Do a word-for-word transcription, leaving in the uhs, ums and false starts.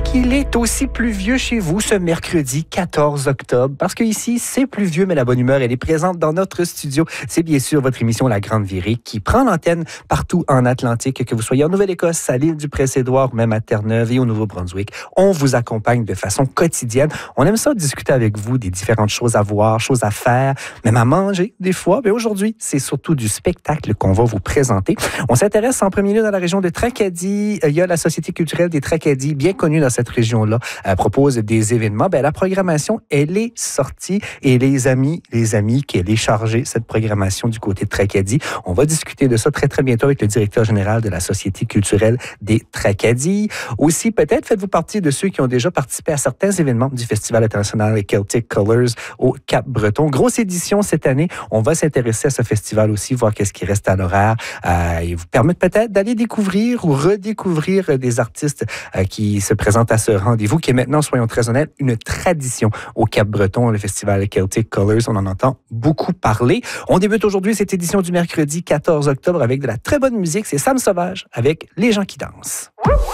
qu'il est aussi pluvieux chez vous ce mercredi quatorze octobre? Parce qu'ici, c'est pluvieux, mais la bonne humeur, elle est présente dans notre studio. C'est bien sûr votre émission La Grande Virée qui prend l'antenne partout en Atlantique, que vous soyez en Nouvelle-Écosse, à l'île du Prince-Édouard, même à Terre-Neuve et au Nouveau-Brunswick. On vous accompagne de façon quotidienne. On aime ça discuter avec vous des différentes choses à voir, choses à faire, même à manger des fois. Mais aujourd'hui, c'est surtout du spectacle qu'on va vous présenter. On s'intéresse en premier lieu dans la région de Tracadie. Il y a la Société culturelle des Tracadie, bien connue dans cette région-là, euh, propose des événements. Ben, la programmation, elle est sortie et les amis, les amis qu'elle est chargée, cette programmation du côté de Tracadie. On va discuter de ça très, très bientôt avec le directeur général de la Société culturelle des Tracadie. Aussi, peut-être faites-vous partie de ceux qui ont déjà participé à certains événements du Festival international Celtic Colors au Cap-Breton. Grosse édition cette année. On va s'intéresser à ce festival aussi, voir qu'est-ce qui reste à l'horaire euh, et vous permettre peut-être d'aller découvrir ou redécouvrir des artistes euh, qui se présentent à ce rendez-vous, qui est maintenant, soyons très honnêtes, une tradition au Cap-Breton, le Festival Celtic Colors. On en entend beaucoup parler. On débute aujourd'hui cette édition du mercredi quatorze octobre avec de la très bonne musique. C'est Sam Sauvage avec Les gens qui dansent.